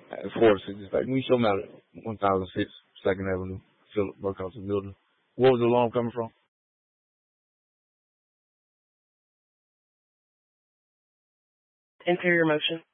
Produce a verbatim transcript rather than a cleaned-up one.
at four sixty-five. We show me out at one thousand six Second Avenue, Philip Burkhausen building. Where was the alarm coming from? Interior motion.